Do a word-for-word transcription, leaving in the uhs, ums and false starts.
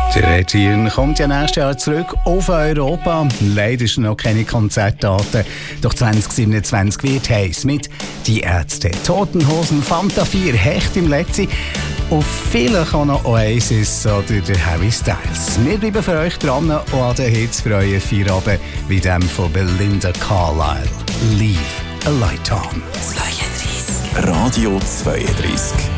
Der Ed Sheeran kommt ja nächstes Jahr zurück auf Europa. Leider ist noch keine Konzertdaten. Doch zwanzig siebenundzwanzig wird heiß mit «Die Ärzte», «Toten Hosen», «Fanta vier», «Hecht im Letzi» und vielleicht auch noch «Oasis» oder der «Harry Styles». Wir bleiben für euch dran und an den Hits freuen vier Abend wie dem von Belinda Carlisle. «Leave a Light On». zweiunddreißig. Radio zweiunddreißig.